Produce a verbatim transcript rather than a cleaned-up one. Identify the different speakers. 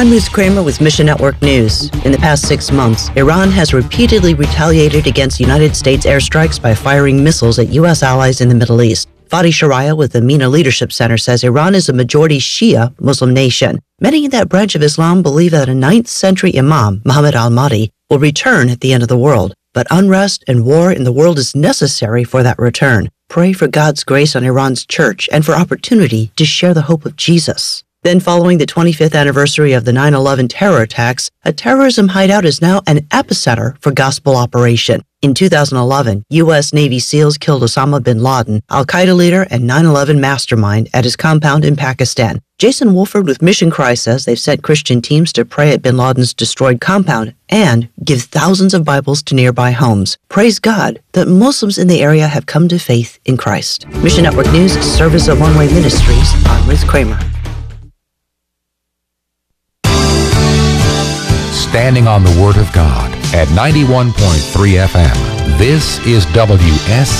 Speaker 1: I'm Ruth Kramer with Mission Network News. In the past six months, Iran has repeatedly retaliated against United States airstrikes by firing missiles at U S allies in the Middle East. Fadi Sharia with the MENA Leadership Center says Iran is a majority Shia Muslim nation. Many in that branch of Islam believe that a ninth century Imam, Muhammad al-Mahdi, will return at the end of the world. But unrest and war in the world is necessary for that return. Pray for God's grace on Iran's church and for opportunity to share the hope of Jesus. Then, following the twenty-fifth anniversary of the nine eleven terror attacks, a terrorism hideout is now an epicenter for gospel operation. In two thousand eleven, U S Navy SEALs killed Osama bin Laden, al-Qaeda leader and nine eleven mastermind, at his compound in Pakistan. Jason Wolford with Mission Cry says they've sent Christian teams to pray at bin Laden's destroyed compound and give thousands of Bibles to nearby homes. Praise God that Muslims in the area have come to faith in Christ. Mission Network News, service of One Way Ministries. I'm Ruth Kramer.
Speaker 2: Standing on the Word of God at ninety-one point three F M. This is W S